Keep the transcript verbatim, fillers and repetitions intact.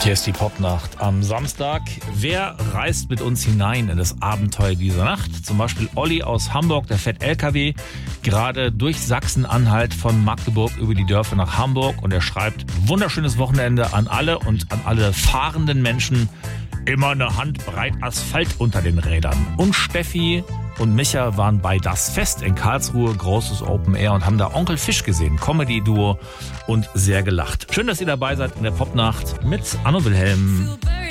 Hier ist die Popnacht am Samstag. Wer reist mit uns hinein in das Abenteuer dieser Nacht? Zum Beispiel Olli aus Hamburg, der fährt L K W gerade durch Sachsen-Anhalt von Magdeburg über die Dörfer nach Hamburg und er schreibt: Wunderschönes Wochenende an alle und an alle fahrenden Menschen. Immer eine Handbreit Asphalt unter den Rädern. Und Steffi und Micha waren bei Das Fest in Karlsruhe, großes Open Air, und haben da Onkel Fisch gesehen, Comedy-Duo, und sehr gelacht. Schön, dass ihr dabei seid in der Popnacht mit Anno Wilhelm.